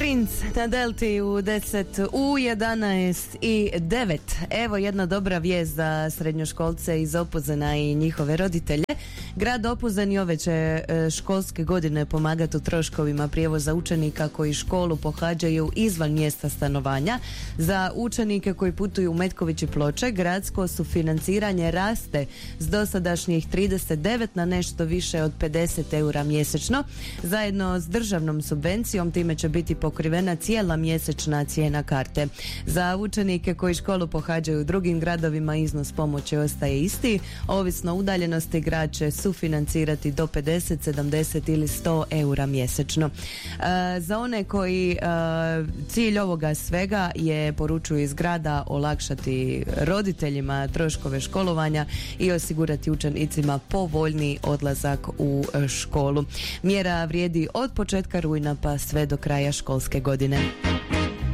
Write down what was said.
Princ na Delti u 11:09. Evo jedna dobra vijest za srednjoškolce iz Opuzena i njihove roditelje. Grad Opuzen i ove će školske godine pomagati u troškovima prijevoza učenika koji školu pohađaju izvan mjesta stanovanja. Za učenike koji putuju u Metković i Ploče, gradsko sufinanciranje raste s dosadašnjih 39 na nešto više od 50 eura mjesečno. Zajedno s državnom subvencijom time će biti pokrivena cijela mjesečna cijena karte. Za učenike koji školu pohađaju u drugim gradovima iznos pomoći ostaje isti. Ovisno o udaljenosti grad će sufinancirati do 50, 70 ili 100 eura mjesečno. Za one koji cilj ovoga svega je, poručuju iz grada, olakšati roditeljima troškove školovanja i osigurati učenicima povoljniji odlazak u školu. Mjera vrijedi od početka rujna pa sve do kraja školske godine.